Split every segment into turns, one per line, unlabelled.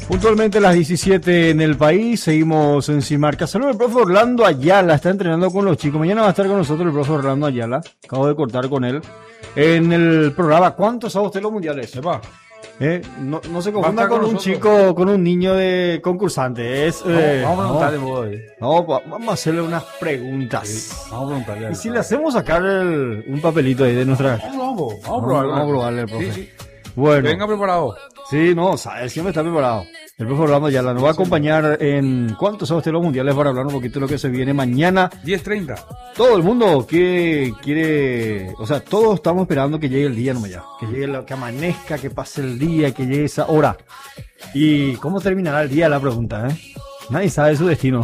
Puntualmente las 17 en el país, seguimos en Cimarca. Saludos al profe Orlando Ayala, está entrenando con los chicos. Mañana va a estar con nosotros el profe Orlando Ayala. Acabo de cortar con él. En el programa, ¿cuántos sabe usted los mundiales?
Sepa.
No se confunda con un chico, con un niño de concursante.
Vamos a preguntarle.
Vamos a hacerle unas preguntas.
Sí, vamos a preguntarle.
Y si le hacemos sacar un papelito ahí de nuestra...
Vamos a probarle
al profe.
Sí.
Bueno.
Venga preparado.
Sí, no, él siempre está preparado. El profe Orlando Ayala nos va a acompañar en ¿cuántos sabe usted los mundiales? Para hablar un poquito de lo que se viene mañana.
10:30.
Todo el mundo que quiere, o sea, todos estamos esperando que llegue el día nomás ya. Que llegue, que amanezca, que pase el día, que llegue esa hora. ¿Y cómo terminará el día? La pregunta, ¿eh? Nadie sabe su destino.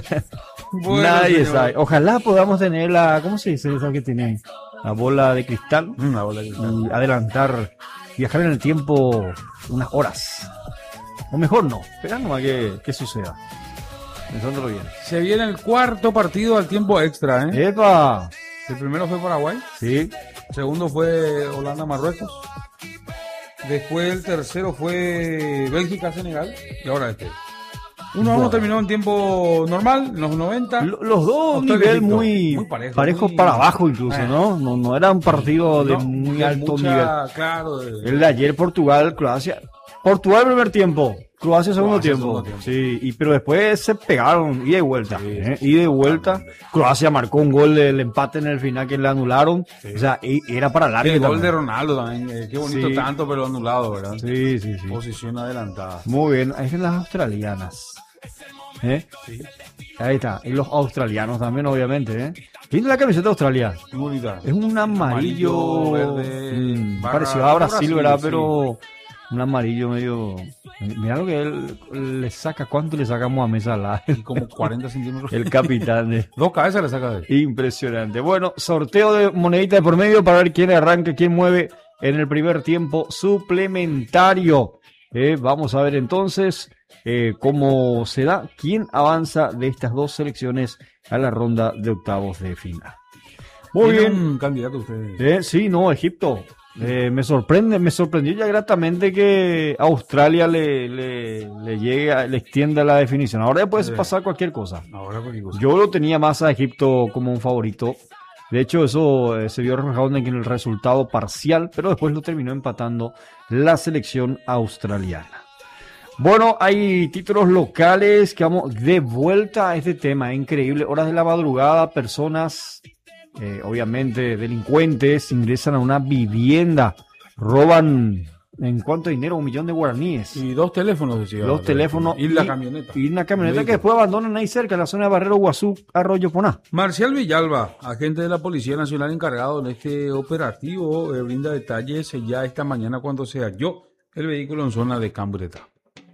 Bueno,
Nadie
señor.
sabe. Ojalá podamos tener la, ¿cómo se dice esa que tienen? La bola de cristal.
Una bola de cristal.
Y adelantar, viajar en el tiempo unas horas. O mejor no, esperar nomás que suceda. Pensándolo bien.
Se viene el cuarto partido al tiempo extra, ¿eh?
¡Epa!
El primero fue Paraguay,
Sí.
el segundo fue Holanda-Marruecos, después el tercero fue Bélgica-Senegal y ahora este. 1-1
Bueno.
terminó en tiempo normal, en los 90.
Los dos
Australia,
nivel
Egipto.
muy
Muy parejo,
parejos
muy-
para abajo incluso, ¿no? No era un partido de
No,
muy
de
alto
mucha-
nivel.
Claro,
El de ayer Portugal, Croacia. Portugal primer tiempo, Croacia segundo
Croacia,
tiempo.
segundo tiempo.
Sí, pero después se pegaron ida y vuelta.
Sí,
Ida y vuelta. Croacia marcó un gol del empate en el final que le anularon.
Sí.
O sea, era para largo.
el gol de Ronaldo también, qué bonito
Sí.
tanto, pero anulado, ¿verdad?
Sí.
Posición adelantada.
Muy bien, ahí están las australianas.
Sí,
Ahí está. Y los australianos también, obviamente. Tiene la camiseta de Australia.
muy bonita.
Es un amarillo,
verde, barra-
parecido a Brasil, ¿verdad?
sí.
Pero un amarillo medio... Mira lo que él le saca. ¿Cuánto le saca a Mohamed Salah?
Y como 40 centímetros.
El capitán.
Dos cabezas le saca de él.
Impresionante. Bueno, sorteo de monedita de por medio para ver quién arranca, quién mueve en el primer tiempo suplementario. Vamos a ver entonces cómo se da, quién avanza de estas dos selecciones a la ronda de octavos de final. Muy
Tiene
bien.
un candidato usted.
Sí, no, Egipto. Me sorprendió ya gratamente que Australia le llegue, le extienda la definición. Ahora ya puede pasar cualquier cosa.
Ahora cualquier cosa.
Yo lo tenía más a Egipto como un favorito. De hecho, eso se vio reflejado en el resultado parcial, pero después lo terminó empatando la selección australiana. Bueno, hay títulos locales que vamos de vuelta a este tema. Increíble. Horas de la madrugada, personas, obviamente delincuentes, ingresan a una vivienda, roban, ¿en cuánto dinero? 1 millón de guaraníes.
Y dos teléfonos, decía.
Dos teléfonos
Y la camioneta.
Y una camioneta
Un
que después abandonan ahí cerca, en la zona de Barrero Guazú, Arroyo Poná.
Marcial Villalba, agente de la Policía Nacional encargado en este operativo, brinda detalles ya esta mañana cuando se halló el vehículo en zona de Cambreta.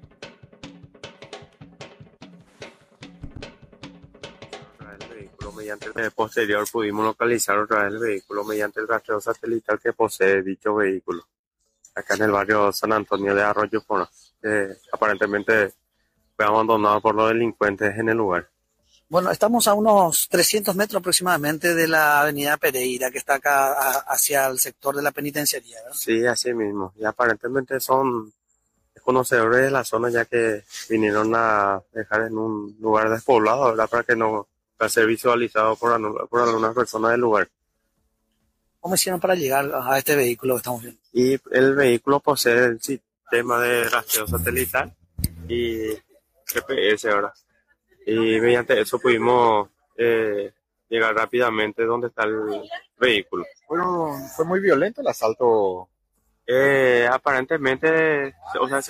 El vehículo mediante el posterior pudimos localizar otra vez el vehículo mediante el rastreo satelital que posee dicho vehículo acá en el barrio San Antonio de Arroyo Poná, que aparentemente fue abandonado por los delincuentes en el lugar.
Bueno, estamos a unos 300 metros aproximadamente de la avenida Pereira, que está acá hacia el sector de la penitenciaría, ¿verdad?
Sí, así mismo, y aparentemente son conocedores de la zona, ya que vinieron a dejar en un lugar despoblado, ¿verdad? Para que no para ser visualizado por algunas personas del lugar.
¿Cómo hicieron para llegar a este vehículo que estamos viendo?
Y el vehículo posee el sistema de rastreo satelital y GPS ahora. Y mediante eso pudimos llegar rápidamente donde está el vehículo.
Fue muy violento el asalto.
Aparentemente, o sea,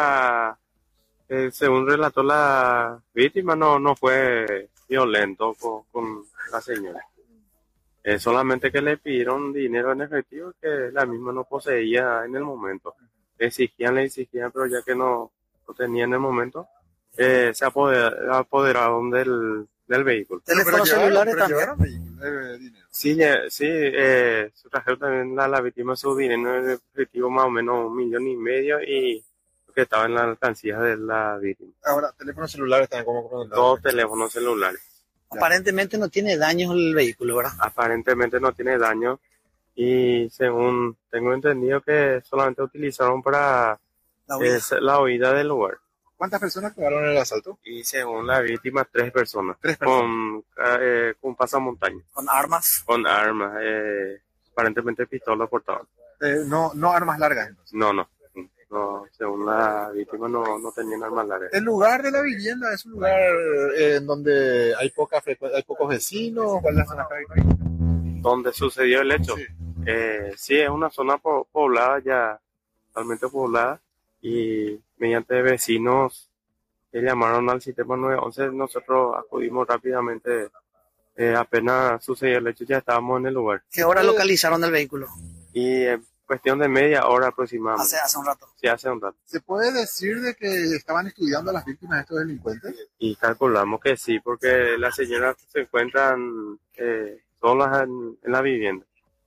según relató la víctima, no fue violento con la señora. Solamente que le pidieron dinero en efectivo que la misma no poseía en el momento. Le exigían, pero ya que no tenía en el momento, se apoderaron del vehículo.
¿Teléfonos celulares también?
Dinero.
Sí, su trajeron también a la víctima su dinero en efectivo, más o menos 1,5 millones, y que estaba en la alcancía de la víctima.
Ahora, teléfonos celulares también, como
2 teléfonos celulares.
Aparentemente no tiene daños el vehículo, ¿verdad?
Aparentemente no tiene daño y según tengo entendido que solamente utilizaron para
La huida.
la huida del lugar.
¿Cuántas personas quedaron en el asalto?
Y según la víctima, 3 personas.
3 personas.
Con pasamontañas,
Con armas.
con armas, aparentemente pistola portaban.
No armas largas, entonces.
No, según la víctima no tenían armas largas.
¿El lugar de la vivienda es un lugar en donde hay hay pocos vecinos? ¿Cuál es la zona característica?
¿Dónde sucedió el hecho?
Sí.
Sí, es una zona poblada ya, totalmente poblada, y mediante vecinos que llamaron al sistema 911, nosotros acudimos rápidamente. Apenas sucedió el hecho, ya estábamos en el lugar.
¿Qué hora localizaron el vehículo?
Y en cuestión de media hora aproximadamente.
Hace un rato.
Sí, hace un rato.
¿Se puede decir de que estaban estudiando a las víctimas de estos delincuentes?
Y calculamos que sí, porque las señoras se encuentran solas en la vivienda.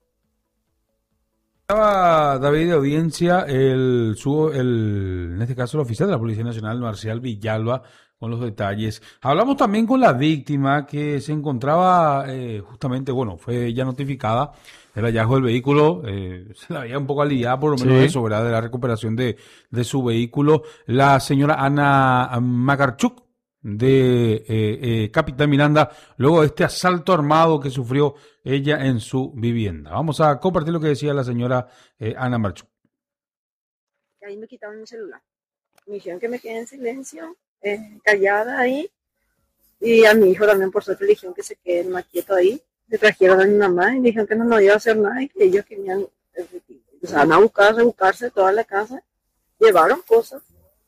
Estaba David de audiencia, en este caso el oficial de la Policía Nacional, Marcial Villalba, con los detalles. Hablamos también con la víctima que se encontraba justamente, fue ya notificada del hallazgo del vehículo, se la veía un poco aliviada por lo menos
Sí.
de eso, ¿verdad? De la recuperación de su vehículo. La señora Ana Makarchuk, de Capitán Miranda, luego de este asalto armado que sufrió ella en su vivienda. Vamos a compartir lo que decía la señora Ana Marchuk.
Ahí me quitaron mi celular. Me dijeron que me quedé en silencio, callada ahí. Y a mi hijo también, por suerte, le dijeron que se quede más quieto ahí. Le trajeron a mi mamá y le dijeron que no iba a hacer nada y que ellos querían, van a rebuscarse toda la casa. Llevaron cosas.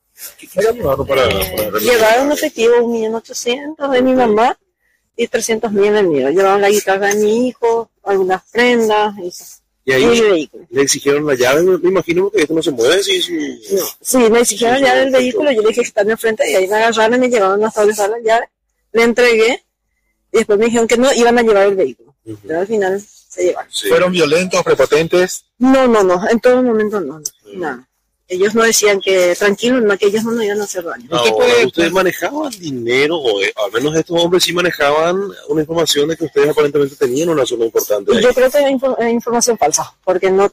Llevaron efectivo 1.800.000 de mi mamá y 300.000 de mío. Llevaron la guitarra de mi hijo, algunas prendas
Y ahí
y mi vehículo.
le exigieron la llave, me imagino, porque esto no se mueve.
No, sí, me exigieron la llave del vehículo, yo le dije que están enfrente y ahí me agarraron y me llevaron hasta donde está la llave. Le entregué y después me dijeron que no iban a llevar el vehículo. Pero al final se llevaron.
Sí.
¿Fueron violentos, prepotentes?
No, en todo momento no, nada. Ellos no decían que tranquilos, no, que ellos no nos iban a hacer daño.
Ahora, ¿ustedes manejaban dinero? O al menos estos hombres sí manejaban una información de que ustedes aparentemente tenían una zona importante ahí.
Yo creo que era información falsa, porque no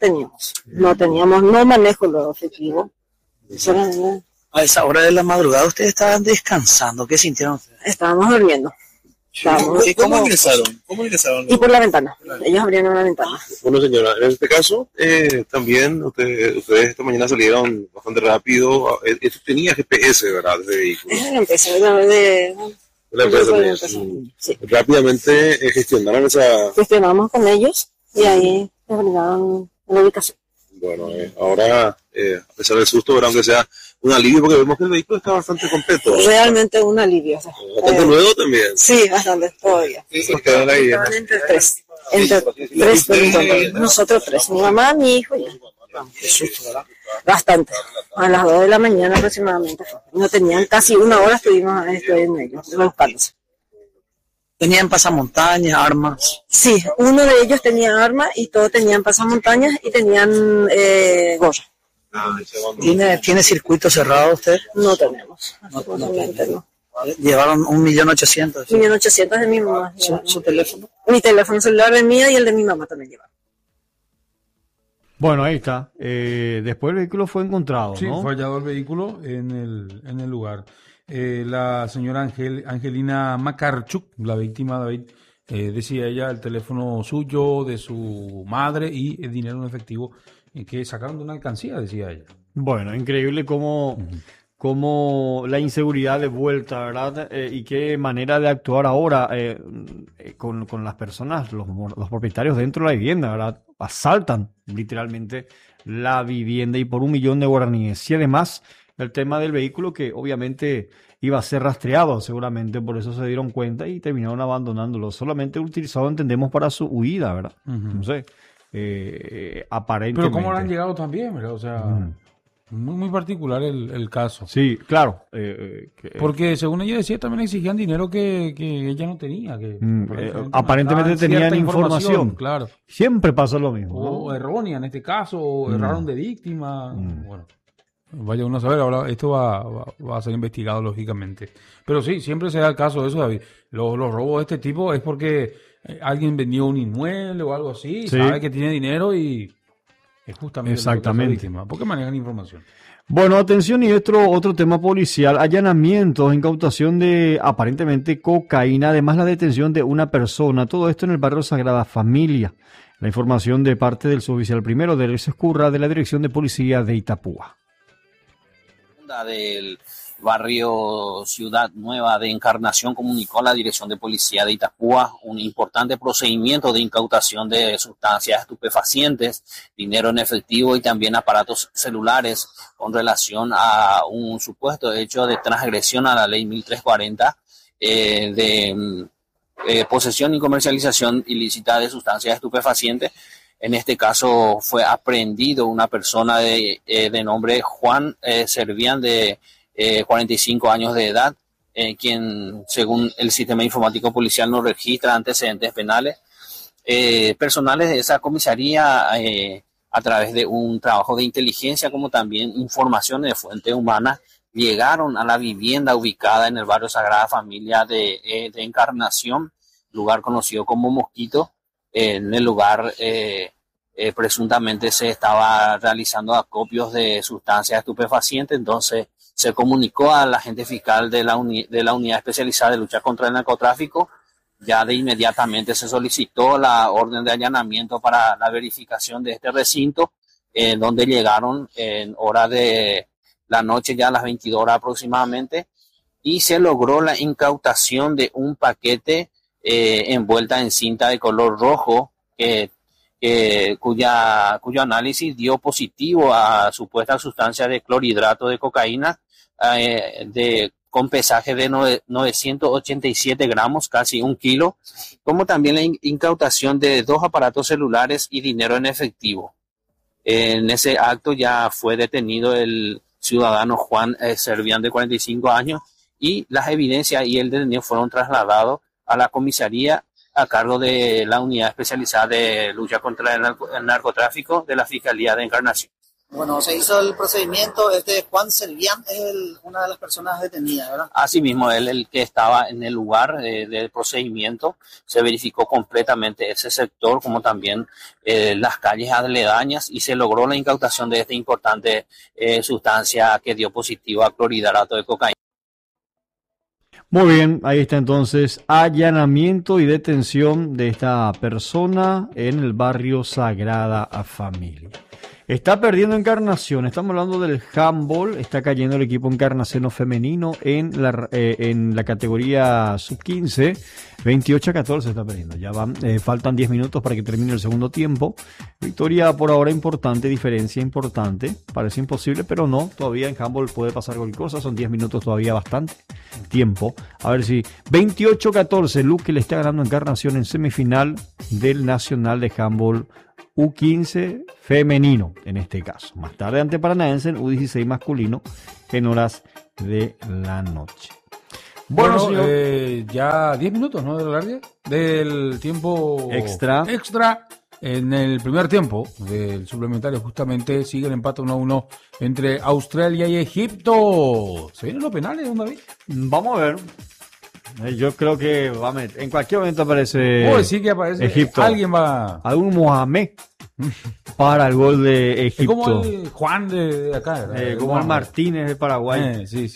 manejo lo efectivo. Solamente
A esa hora de la madrugada ustedes estaban descansando. ¿Qué sintieron ustedes?
estábamos durmiendo.
¿Cómo ingresaron? ¿Cómo ingresaron?
Y por la ventana. Ellos abrieron una ventana.
Bueno, señora, en este caso, también ustedes esta mañana salieron bastante rápido. Esto tenía GPS, ¿verdad? Ese vehículo.
Esa empezó de
La empresa tenía.
sí.
Rápidamente gestionaron esa...
Gestionamos con ellos y ahí nos brindaron la ubicación.
Bueno, ahora, a pesar del susto, ¿verdad? Aunque sea un alivio, porque vemos que el vehículo está bastante completo.
Realmente un alivio. O sea,
Bastante nuevo también.
sí, bastante todavía.
Nos quedan ahí.
Estaban entre tres. Nosotros tres. Mi mamá, mi hijo y yo.
Qué susto, ¿verdad?
Bastante. A las 2 de la mañana aproximadamente. No tenían casi una hora, estuvimos en ellos, buscándose.
Tenían pasamontañas, armas.
Sí, uno de ellos tenía arma y todos tenían pasamontañas y tenían gorra.
¿Tiene circuito cerrado usted?
No tenemos. Afortunadamente no.
Llevaron 1.800.000.
1.800.000 de mi mamá.
¿Su teléfono?
Mi teléfono celular es mío y el de mi mamá también lleva.
Bueno, ahí está. Después el vehículo fue encontrado,
Sí,
¿no?
fue hallado el vehículo en el lugar. La señora Angelina Makarchuk, la víctima, David, decía ella el teléfono suyo, de su madre y el dinero en efectivo que sacaron de una alcancía, decía ella.
Bueno, increíble cómo la inseguridad de vuelta, ¿verdad? Y qué manera de actuar ahora con las personas, los propietarios dentro de la vivienda, ¿verdad? Asaltan literalmente la vivienda y por 1 millón de guaraníes. Y además el tema del vehículo que obviamente iba a ser rastreado seguramente, por eso se dieron cuenta y terminaron abandonándolo. Solamente utilizado, entendemos, para su huida, ¿verdad? No sé, aparentemente.
Pero cómo han llegado también, ¿verdad? O sea, muy, muy particular el caso.
Sí, claro.
Porque según ella decía, también exigían dinero que ella no tenía. Que
aparentemente
mandaban
tenían
cierta
información.
Claro.
Siempre pasa lo mismo, ¿no?
O errónea en este caso, o erraron de víctima. Bueno, vaya uno a saber, ahora esto va a ser investigado lógicamente. Pero sí, siempre se da el caso de eso, David. Los robos de este tipo es porque alguien vendió un inmueble o algo así,
Sí.
sabe que tiene dinero y es justamente
Exactamente.
la víctima, porque manejan información.
Bueno, atención y otro tema policial, allanamientos, incautación de aparentemente cocaína, además la detención de una persona, todo esto en el barrio Sagrada Familia. La información de parte del suboficial primero de Luis Escurra de la Dirección de Policía de Itapúa.
Del barrio Ciudad Nueva de Encarnación comunicó a la Dirección de Policía de Itapúa un importante procedimiento de incautación de sustancias estupefacientes, dinero en efectivo y también aparatos celulares con relación a un supuesto hecho de transgresión a la ley 1340 de posesión y comercialización ilícita de sustancias estupefacientes. En este caso fue aprehendido una persona de nombre Juan Servián de 45 años de edad, quien según el sistema informático policial no registra antecedentes penales. Personales de esa comisaría a través de un trabajo de inteligencia como también informaciones de fuente humana llegaron a la vivienda ubicada en el barrio Sagrada Familia de Encarnación, lugar conocido como Mosquito. En el lugar presuntamente se estaba realizando acopios de sustancias estupefacientes, entonces se comunicó al agente fiscal de la unidad especializada de lucha contra el narcotráfico. Ya de inmediatamente se solicitó la orden de allanamiento para la verificación de este recinto, donde llegaron en hora de la noche, ya a las 22 horas aproximadamente, y se logró la incautación de un paquete envuelta en cinta de color rojo, cuyo análisis dio positivo a supuesta sustancia de clorhidrato de cocaína con pesaje de 987 gramos, casi 1 kilo, como también la incautación de 2 aparatos celulares y dinero en efectivo. En ese acto ya fue detenido el ciudadano Juan Servián de 45 años y las evidencias y el detenido fueron trasladados a la comisaría a cargo de la unidad especializada de lucha contra el narcotráfico de la Fiscalía de Encarnación.
Bueno, se hizo el procedimiento. Juan Servián es una de las personas detenidas, ¿verdad?
Asimismo, él el que estaba en el lugar del procedimiento, se verificó completamente ese sector, como también las calles aledañas, y se logró la incautación de esta importante sustancia que dio positivo a clorhidrato de cocaína.
Muy bien, ahí está entonces allanamiento y detención de esta persona en el barrio Sagrada Familia. Está perdiendo Encarnación, estamos hablando del handball, está cayendo el equipo encarnaceno femenino en la categoría sub-15, 28-14 está perdiendo, ya faltan 10 minutos para que termine el segundo tiempo. Victoria por ahora importante, diferencia importante, parece imposible, pero no, todavía en handball puede pasar cualquier cosa, son 10 minutos todavía bastante tiempo. A ver si 28-14, Luque le está ganando a Encarnación en semifinal del Nacional de Handball U15 femenino, en este caso. Más tarde ante Paranaense en U16 masculino en horas de la noche.
Bueno, señor, ya 10 minutos, ¿no? Del tiempo extra en el primer tiempo del suplementario. Justamente sigue el empate 1-1 entre Australia y Egipto. ¿Se vienen los penales, don David?
Vamos a ver. Yo creo que en cualquier momento aparece
sí que aparece
Egipto.
Alguien va.
Algún Mohamed para el gol de Egipto.
Es como el Juan de acá.
Como el Martínez de Paraguay.
Sí.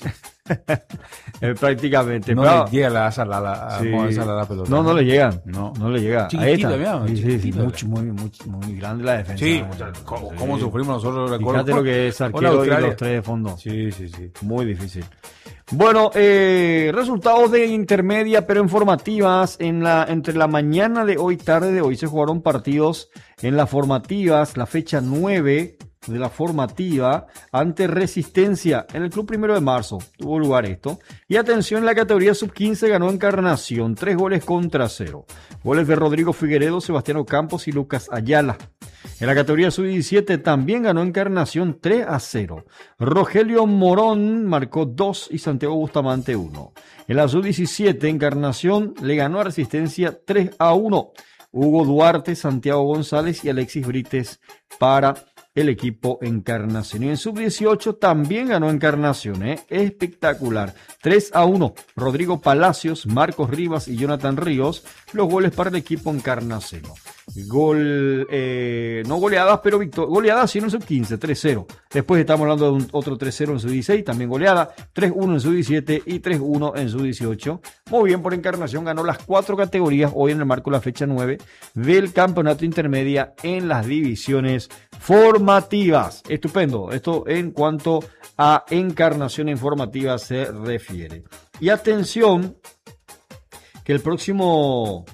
Prácticamente.
No le llega la pelota.
No le llegan.
No
le llega.
Chiquitita,
sí, muy grande la defensa.
Sí, ¿cómo sufrimos nosotros?
Fíjate lo que es arquero y los tres de fondo.
Sí.
Muy difícil. Bueno, resultados de intermedia pero informativas. Entre la mañana de hoy, tarde de hoy, se jugaron partidos en las formativas, la fecha 9 de la formativa ante Resistencia en el Club 1 de Marzo. Tuvo lugar esto. Y atención, en la categoría sub-15 ganó Encarnación, 3-0. Goles de Rodrigo Figueredo, Sebastián Campos y Lucas Ayala. En la categoría sub-17 también ganó Encarnación 3-0. Rogelio Morón marcó 2 y Santiago Bustamante 1. En la sub-17 Encarnación le ganó a Resistencia 3-1. Hugo Duarte, Santiago González y Alexis Brites para el equipo Encarnación. Y en sub-18 también ganó Encarnación, espectacular. 3-1. Rodrigo Palacios, Marcos Rivas y Jonathan Ríos, los goles para el equipo encarnaceno. no goleadas, pero goleadas sí en el sub-15, 3-0. Después estamos hablando de otro 3-0 en sub-16, también goleada, 3-1 en sub-17 y 3-1 en sub-18. Muy bien por Encarnación, ganó las 4 categorías hoy en el marco de la fecha 9 del campeonato intermedia en las divisiones formativas. Estupendo, esto en cuanto a Encarnación informativa se refiere. Y atención, que el próximo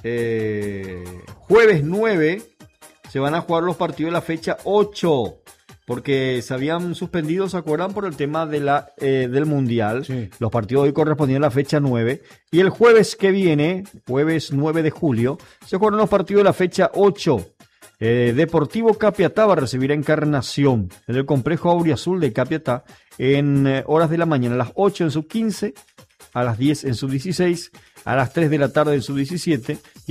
jueves 9 se van a jugar los partidos de la fecha 8, porque se habían suspendido, ¿se acuerdan? Por el tema de del Mundial.
Sí.
Los partidos hoy correspondían a la fecha 9. Y el jueves que viene, jueves 9 de julio, se juegan los partidos de la fecha 8. Deportivo Capiatá va a recibir a Encarnación en el complejo Auriazul de Capiatá en horas de la mañana, a las 8 en sub-15, a las 10 en sub-16, a las 3 de la tarde en sub-17 y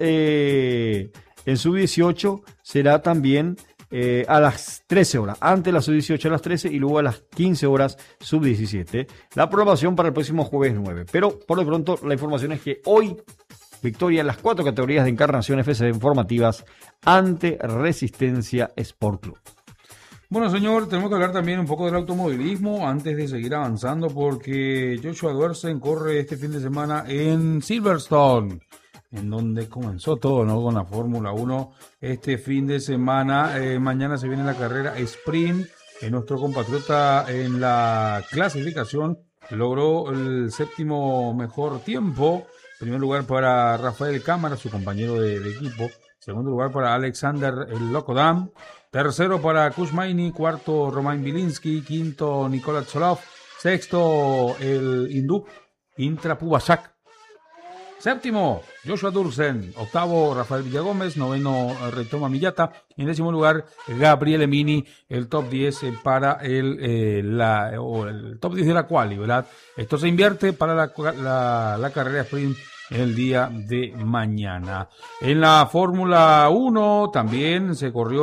en sub-18 será también a las 13 horas, antes de las sub-18 a las 13 y luego a las 15 horas sub-17. La programación para el próximo jueves 9. Pero por lo pronto la información es que hoy victoria en las 4 categorías de Encarnación FC informativas ante Resistencia Sport Club.
Bueno, señor, tenemos que hablar también un poco del automovilismo antes de seguir avanzando, porque Joshua Duersen corre este fin de semana en Silverstone, en donde comenzó todo, ¿no? Con la Fórmula 1 este fin de semana. Mañana se viene la carrera sprint. Nuestro compatriota en la clasificación logró el 7º mejor tiempo. Primer lugar para Rafael Cámara, su compañero de equipo. Segundo lugar para Alexander el Locodam. Tercero para Kushmaini. Cuarto Romain Bilinski. Quinto Nicolás Solov. Sexto el hindú Intra Pubashak. Séptimo Joshua Duersen. Octavo Rafael Villagómez. Noveno Retoma Millata. En 10º lugar Gabriel Emini. El top 10 para el top 10 de la quali, ¿verdad? Esto se invierte para la carrera sprint el día de mañana. En la Fórmula 1 también se corrió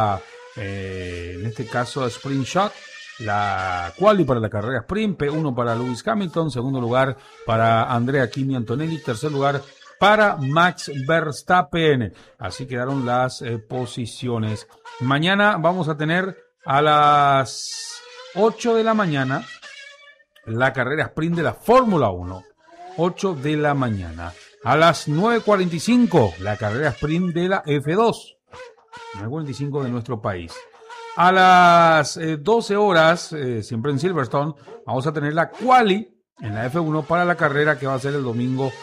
en este caso Sprint Shot, la quali para la carrera sprint. P1 para Lewis Hamilton, segundo lugar para Andrea Kimi Antonelli, tercer lugar para Max Verstappen. Así quedaron las posiciones. Mañana vamos a tener a las 8 de la mañana la carrera sprint de la Fórmula 1. 8 de la mañana. A las 9:45 la carrera sprint de la F2. 9:45 de nuestro país. A las 12 horas, siempre en Silverstone, vamos a tener la quali en la F1 para la carrera que va a ser el domingo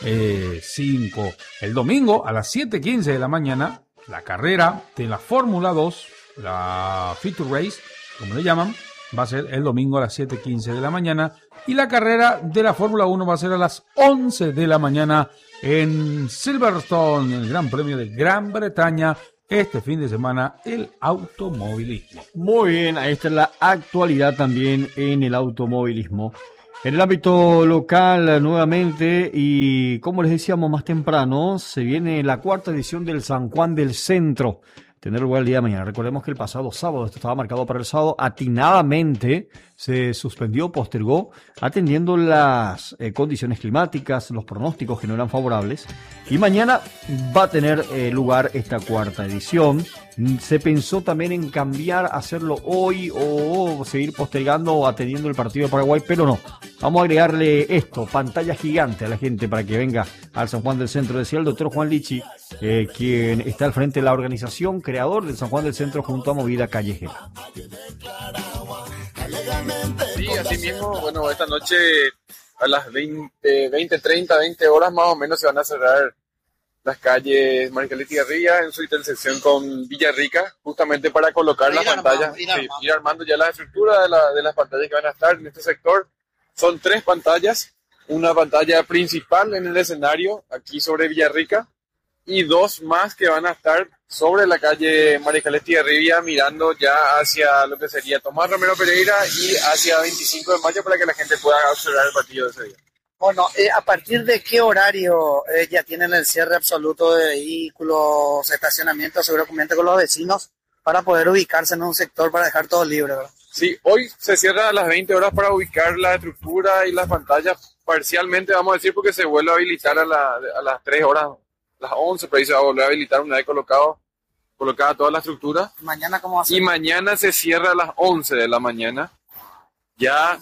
5. El domingo a las 7:15 de la mañana, la carrera de la Fórmula 2, la Feature Race, como le llaman, va a ser el domingo a las 7:15 de la mañana. Y la carrera de la Fórmula 1 va a ser a las 11 de la mañana en Silverstone, el Gran Premio de Gran Bretaña. Este fin de semana, el automovilismo.
Muy bien, ahí está la actualidad también en el automovilismo. En el ámbito local, nuevamente, y como les decíamos más temprano, se viene la 4ª edición del San Juan del Centro. Tener lugar el día de mañana. Recordemos que el pasado sábado, esto estaba marcado para el sábado, atinadamente se suspendió, postergó, atendiendo las condiciones climáticas, los pronósticos que no eran favorables. Y mañana va a tener lugar esta 4ª edición. Se pensó también en cambiar, hacerlo hoy o seguir postergando o atendiendo el partido de Paraguay, pero no. Vamos a agregarle esto, pantalla gigante a la gente para que venga al San Juan del Centro. Decía el doctor Juan Lichi, quien está al frente de la organización, creador del San Juan del Centro junto a Movida Callejera.
Sí, así mismo, bueno, esta noche a las 20:30, 20 horas más o menos se van a cerrar las calles Maricaletti y Garría en su intersección con Villarrica, justamente para colocar las pantallas, ir armando ya la estructura de las pantallas que van a estar en este sector. Son 3 pantallas, una pantalla principal en el escenario, aquí sobre Villarrica, y 2 más que van a estar sobre la calle Maricaletti y Garría, mirando ya hacia lo que sería Tomás Romero Pereira y hacia 25 de mayo para que la gente pueda observar el partido de ese día.
Bueno, ¿a partir de qué horario ya tienen el cierre absoluto de vehículos, estacionamiento, seguramente con los vecinos, para poder ubicarse en un sector para dejar todo libre, ¿verdad?
Sí, hoy se cierra a las 20 horas para ubicar la estructura y las pantallas parcialmente, vamos a decir, porque se vuelve a habilitar a las 3 horas las 11, pero ahí se va a volver a habilitar una vez colocada toda la estructura.
Mañana, ¿cómo va a ser?
Y mañana se cierra a las 11 de la mañana, ya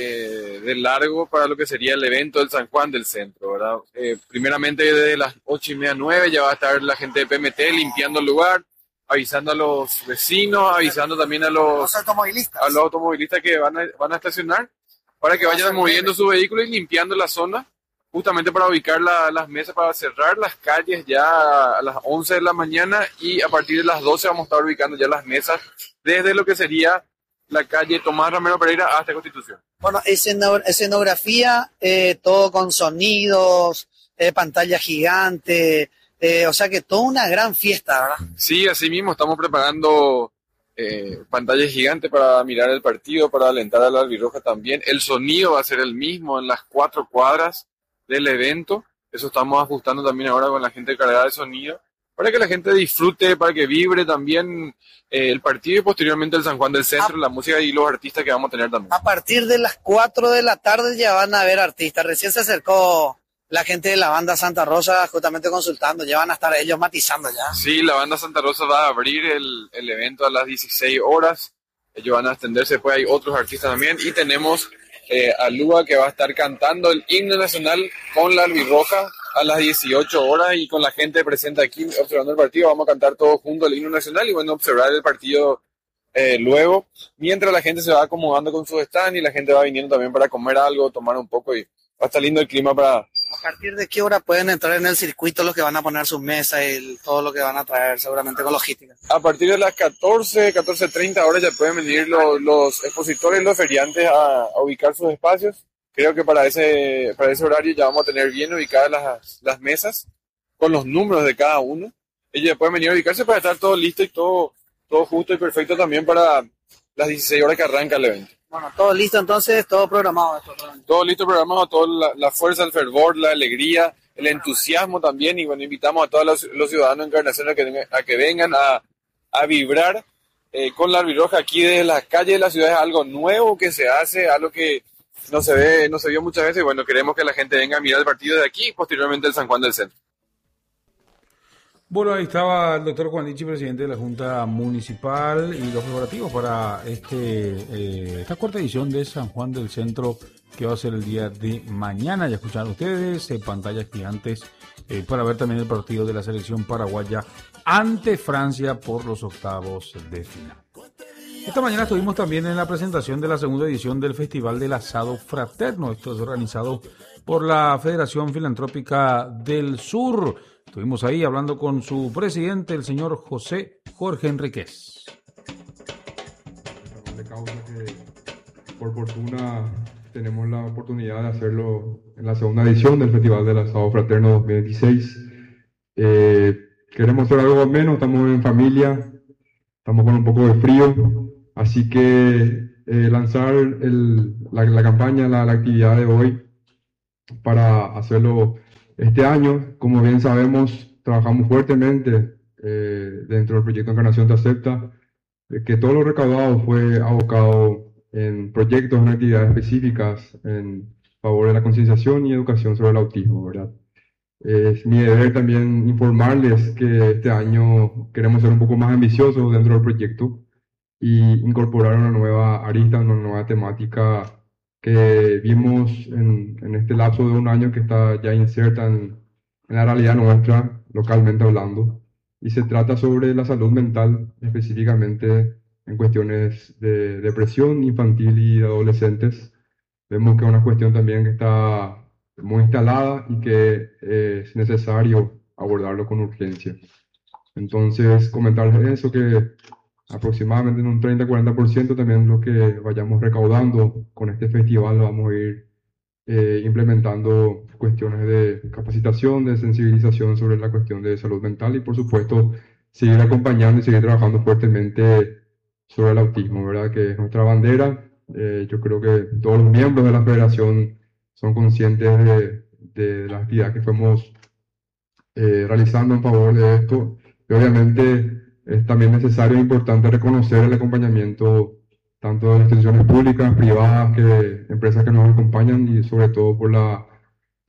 de largo para lo que sería el evento del San Juan del Centro, ¿verdad? Primeramente desde las 8:30, 9 ya va a estar la gente de PMT limpiando el lugar, avisando a los vecinos, avisando también a los automovilistas que van a estacionar, para que vayan moviendo su vehículo y limpiando la zona, justamente para ubicar las mesas, para cerrar las calles ya a las 11 de la mañana, y a partir de las 12 vamos a estar ubicando ya las mesas desde lo que sería la calle Tomás Ramiro Pereira hasta Constitución.
Bueno, escenografía, todo con sonidos, pantalla gigante, o sea que toda una gran fiesta, ¿verdad?
Sí, así mismo estamos preparando pantalla gigante para mirar el partido, para alentar a la albirroja también. El sonido va a ser el mismo en las 4 cuadras del evento. Eso estamos ajustando también ahora con la gente cargada de sonido, para que la gente disfrute, para que vibre también el partido y posteriormente el San Juan del Centro, la música y los artistas que vamos a tener también.
A partir de las 4 de la tarde ya van a haber artistas. Recién se acercó la gente de la banda Santa Rosa justamente consultando, ya van a estar ellos matizando ya.
Sí, la banda Santa Rosa va a abrir el evento a las 16 horas, ellos van a extenderse, después hay otros artistas también, y tenemos a Lua que va a estar cantando el himno nacional con la albirroja a las 18 horas, y con la gente presente aquí observando el partido vamos a cantar todos juntos el himno nacional y bueno, observar el partido luego, mientras la gente se va acomodando con su stand y la gente va viniendo también para comer algo, tomar un poco, y va a estar lindo el clima para...
¿A partir de qué hora pueden entrar en el circuito los que van a poner sus mesas y todo lo que van a traer seguramente con logística?
A partir de las 14:30 horas ya pueden venir los expositores, los feriantes a ubicar sus espacios. Creo que para ese horario ya vamos a tener bien ubicadas las mesas con los números de cada uno. Ellos ya pueden venir a ubicarse para estar todo listo y todo justo y perfecto también para las 16 horas que arranca el evento.
Bueno, todo listo entonces, todo programado.
Todo listo, programado, toda la fuerza, el fervor, la alegría, el entusiasmo también, y bueno, invitamos a todos los ciudadanos de Encarnación a que vengan a vibrar con la albirroja aquí desde las calles de la ciudad. Es algo nuevo que se hace, algo que no se vio muchas veces, y bueno, queremos que la gente venga a mirar el partido de aquí y posteriormente el San Juan del Centro.
Bueno, ahí estaba el doctor Juan Lichi, presidente de la Junta Municipal, y los preparativos para esta cuarta edición de San Juan del Centro, que va a ser el día de mañana. Ya escucharon ustedes, pantallas gigantes para ver también el partido de la selección paraguaya ante Francia por los octavos de final. Esta mañana estuvimos también en la presentación de la segunda edición del Festival del Asado Fraterno. Esto es organizado por la Federación Filantrópica del Sur. Estuvimos ahí hablando con su presidente, el señor Jorge Enríquez.
De causa que por fortuna tenemos la oportunidad de hacerlo en la segunda edición del Festival del Asado Fraterno 2016. Queremos hacer algo menos, estamos en familia, estamos con un poco de frío, así que lanzar la campaña, la actividad de hoy para hacerlo este año. Como bien sabemos, trabajamos fuertemente dentro del proyecto Encarnación Te Acepta, que todo lo recaudado fue abocado en proyectos, en actividades específicas en favor de la concienciación y educación sobre el autismo, ¿verdad? Es mi deber también informarles que este año queremos ser un poco más ambiciosos dentro del proyecto y incorporar una nueva arista, una nueva temática que vimos en este lapso de un año que está ya inserta en la realidad nuestra, localmente hablando, y se trata sobre la salud mental, específicamente en cuestiones de depresión infantil y de adolescentes. Vemos que es una cuestión también que está muy instalada y que es necesario abordarlo con urgencia. Entonces, comentarles eso, que aproximadamente en un 30-40% también lo que vayamos recaudando con este festival lo vamos a ir implementando cuestiones de capacitación, de sensibilización sobre la cuestión de salud mental, y por supuesto seguir acompañando y seguir trabajando fuertemente sobre el autismo, ¿verdad? Que es nuestra bandera. Yo creo que todos los miembros de la federación son conscientes de la actividad que fuimos realizando en favor de esto, y obviamente es también necesario e importante reconocer el acompañamiento tanto de las instituciones públicas, privadas, empresas que nos acompañan, y sobre todo por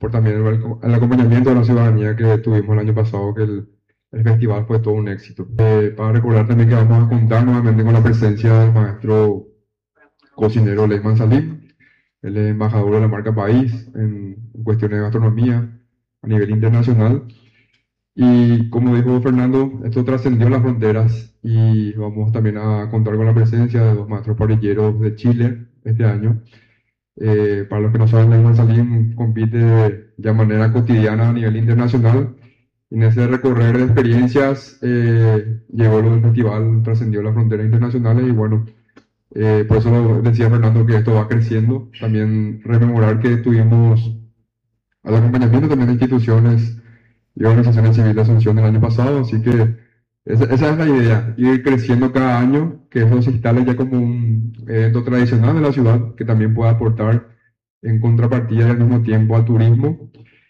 por también el acompañamiento de la ciudadanía que tuvimos el año pasado, que el festival fue todo un éxito. Para recordar también que vamos a contar nuevamente con la presencia del maestro cocinero Leyman Salim. Él es embajador de la marca País en cuestiones de gastronomía a nivel internacional. Y como dijo Fernando, esto trascendió las fronteras y vamos también a contar con la presencia de 2 maestros parrilleros de Chile este año. Para los que no saben, Leyman Salim compite de manera cotidiana a nivel internacional. En ese recorrer de experiencias llegó lo del festival, trascendió las fronteras internacionales y bueno, por eso decía Fernando que esto va creciendo. También rememorar que tuvimos al acompañamiento también de instituciones y organizaciones civiles de Asunción el año pasado, así que esa es la idea, ir creciendo cada año, que eso se instale ya como un evento tradicional de la ciudad, que también pueda aportar en contrapartida y al mismo tiempo al turismo.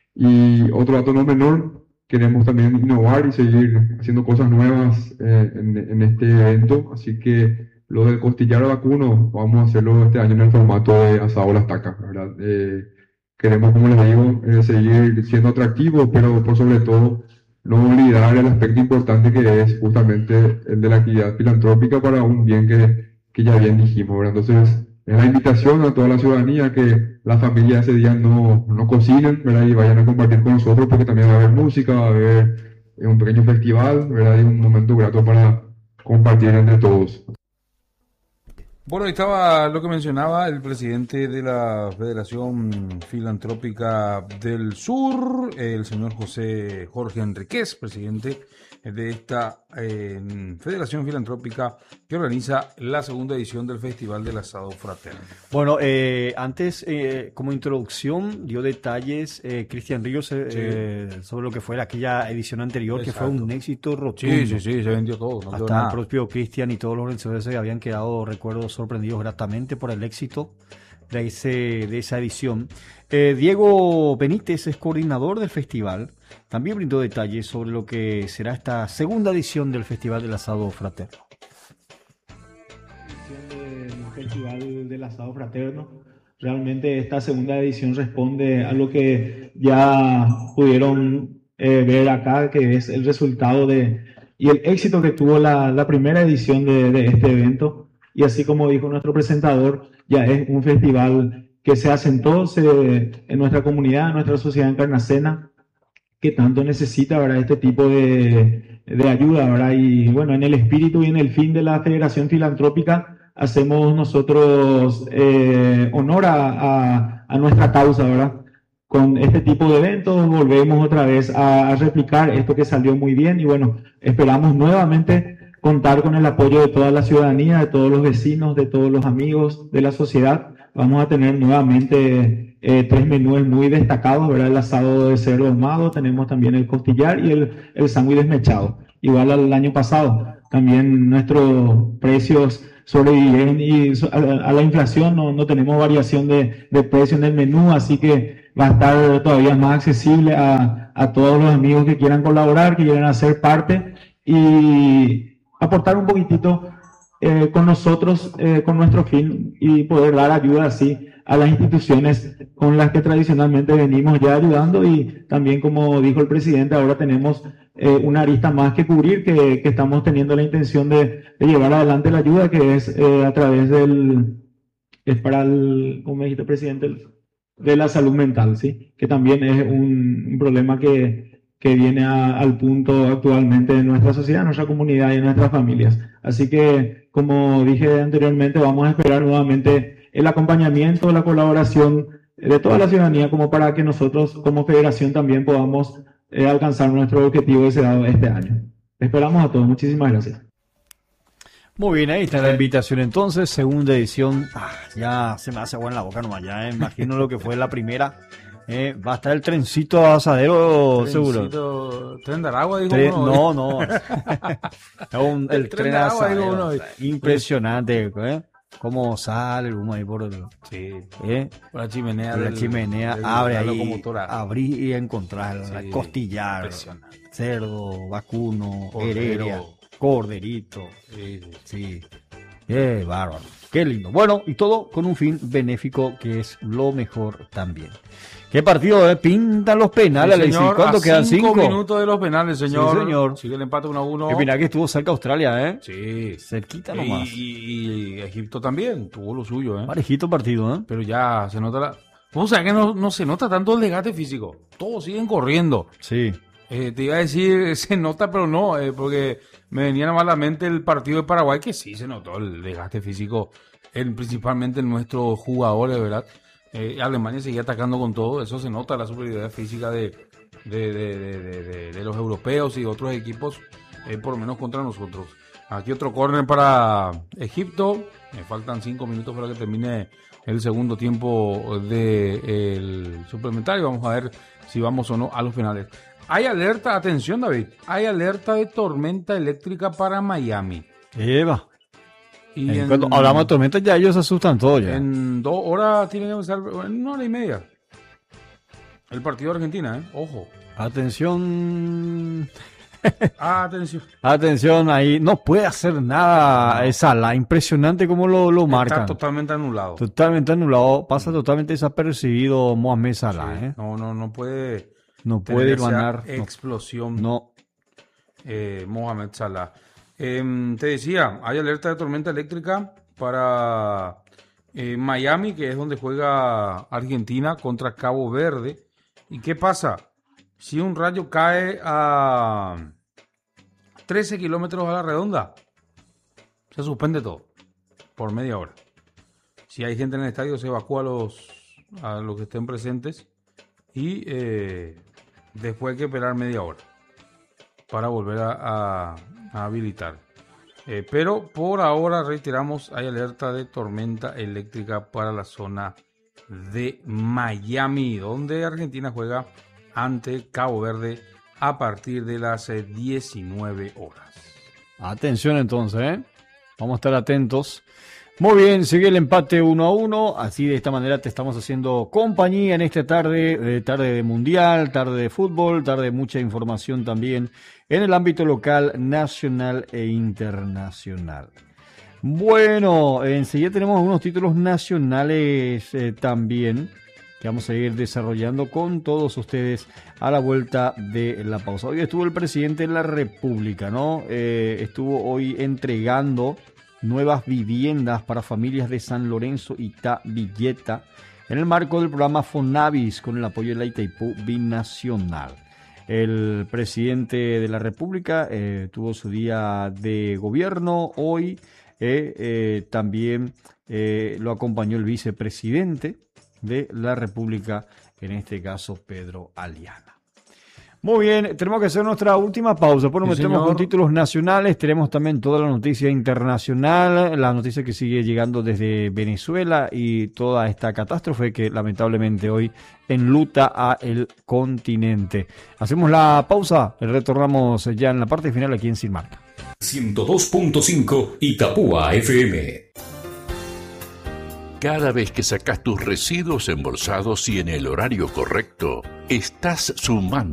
Y otro dato no menor, queremos también innovar y seguir haciendo cosas nuevas en este evento, así que lo del costillar vacuno vamos a hacerlo este año en el formato de asado a las tacas, ¿verdad? Queremos, como les digo, seguir siendo atractivos, pero por sobre todo no olvidar el aspecto importante que es justamente el de la actividad filantrópica para un bien que ya bien dijimos, ¿verdad? Entonces, es la invitación a toda la ciudadanía que las familias ese día no cocinen, ¿verdad? Y vayan a compartir con nosotros, porque también va a haber música, va a haber un pequeño festival, ¿verdad? Y un momento grato para compartir entre todos.
Bueno, ahí estaba lo que mencionaba el presidente de la Federación Filantrópica del Sur, el señor Jorge Enríquez, presidente de esta Federación Filantrópica que organiza la segunda edición del Festival del Asado Fraterno.
Bueno, antes, como introducción, dio detalles Cristian Ríos sobre lo que fue aquella edición anterior. Exacto. Que fue un éxito rotundo.
Sí, se vendió todo. No
hasta el propio Cristian y todos los organizadores se habían quedado, recuerdo, sorprendidos gratamente por el éxito de esa edición. Diego Benítez es coordinador del festival. También brindó detalles sobre lo que será esta segunda edición del Festival del Asado Fraterno.
Del Festival del Asado Fraterno. Realmente esta segunda edición responde a lo que ya pudieron ver acá, que es el resultado y el éxito que tuvo la primera edición de este evento. Y así como dijo nuestro presentador, ya es un festival que se asentó en nuestra comunidad, en nuestra sociedad encarnacena, que tanto necesita, ¿verdad?, este tipo de ayuda, ¿verdad? Y bueno, en el espíritu y en el fin de la Federación Filantrópica hacemos nosotros honor a nuestra causa, ¿verdad? Con este tipo de eventos volvemos otra vez a replicar esto que salió muy bien y bueno, esperamos nuevamente contar con el apoyo de toda la ciudadanía, de todos los vecinos, de todos los amigos de la sociedad. Vamos a tener nuevamente 3 menús muy destacados, ¿verdad? El asado de cerdo ahumado, tenemos también el costillar y el sándwich desmechado. Igual al año pasado, también nuestros precios sobrevivieron y a la inflación no tenemos variación de precio en el menú, así que va a estar todavía más accesible a todos los amigos que quieran colaborar, que quieran hacer parte y aportar un poquitito con nosotros, con nuestro fin y poder dar ayuda así a las instituciones con las que tradicionalmente venimos ya ayudando y también, como dijo el presidente, ahora tenemos una arista más que cubrir, que estamos teniendo la intención de llevar adelante la ayuda, que es a través es para como me dijiste, presidente, de la salud mental, ¿sí? Que también es un problema que viene al punto actualmente en nuestra sociedad, en nuestra comunidad y en nuestras familias. Así que, como dije anteriormente, vamos a esperar nuevamente el acompañamiento, la colaboración de toda la ciudadanía, como para que nosotros como federación también podamos alcanzar nuestro objetivo deseado este año. Esperamos a todos. Muchísimas gracias.
Muy bien, ahí está la invitación entonces, segunda edición. Ya se me hace agua en la boca nomás, ya imagino lo que fue la primera. Va a estar el trencito asadero, seguro.
¿Tren de Aragua, dijo uno?
No. el tren asadero. Impresionante, cómo sale el humo ahí por
la chimenea.
La chimenea, abre ahí, abrir y encontrar costillar, cerdo, vacuno, heredia, corderito. Sí. Bárbaro. Qué lindo. Bueno, y todo con un fin benéfico, que es lo mejor también. ¿Qué partido, Pintan los penales,
Sí, señor,
¿cuánto quedan?
5 minutos de los penales, señor.
Sí, señor.
Sigue el empate 1-1.
Mira que estuvo cerca Australia, ¿eh?
Sí.
Cerquita nomás.
Y Egipto también tuvo lo suyo, ¿eh?
Parejito partido, ¿eh?
Pero ya se nota la... O sea, que no se nota tanto el desgaste físico. Todos siguen corriendo.
Sí.
Te iba a decir, se nota, pero no, porque me venía a la mente el partido de Paraguay, que sí se notó el desgaste físico, principalmente en nuestros jugadores, ¿verdad? Alemania seguía atacando con todo, eso se nota, la superioridad física de los europeos y otros equipos, por lo menos contra nosotros. Aquí otro córner para Egipto, me faltan 5 minutos para que termine el segundo tiempo del suplementario, vamos a ver si vamos o no a los penales. Hay alerta, atención David, hay alerta de tormenta eléctrica para Miami.
Eva.
Y
cuando hablamos de tormenta ya ellos se asustan todo ya.
En 2 horas tienen que empezar, en 1 hora y media. El partido de Argentina, ojo.
Atención.
Atención.
Atención, ahí no puede hacer nada Salah, impresionante cómo lo marcan.
Está totalmente anulado.
Totalmente anulado, pasa totalmente desapercibido Mohamed Salah,
Sí. No puede.
No puede ganar.
Explosión.
No.
Mohamed Salah. Te decía, hay alerta de tormenta eléctrica para Miami, que es donde juega Argentina contra Cabo Verde. ¿Y qué pasa? Si un rayo cae a 13 kilómetros a la redonda, se suspende todo por media hora. Si hay gente en el estadio, se evacúa a los que estén presentes y después hay que esperar media hora para volver a habilitar. Pero por ahora, reiteramos, hay alerta de tormenta eléctrica para la zona de Miami, donde Argentina juega ante Cabo Verde a partir de las 19 horas.
Atención entonces, vamos a estar atentos. Muy bien, sigue el empate 1-1, así de esta manera te estamos haciendo compañía en esta tarde de mundial, tarde de fútbol, tarde de mucha información también en el ámbito local, nacional e internacional. Bueno, enseguida tenemos algunos títulos nacionales también que vamos a ir desarrollando con todos ustedes a la vuelta de la pausa. Hoy estuvo el presidente de la República, ¿no? Estuvo hoy entregando nuevas viviendas para familias de San Lorenzo y Villeta en el marco del programa Fonavis con el apoyo de la Itaipú Binacional. El presidente de la República tuvo su día de gobierno hoy. También lo acompañó el vicepresidente de la República, en este caso Pedro Aliana. Muy bien, tenemos que hacer nuestra última pausa. Bueno,
Sí,
metemos
señor.
con títulos nacionales, tenemos también toda la noticia internacional, la noticia que sigue llegando desde Venezuela y toda esta catástrofe que lamentablemente hoy enluta a el continente. Hacemos la pausa, retornamos ya en la parte final aquí en Sin Marca.
102.5 Itapúa FM. Cada vez que sacas tus residuos embolsados y en el horario correcto, estás sumando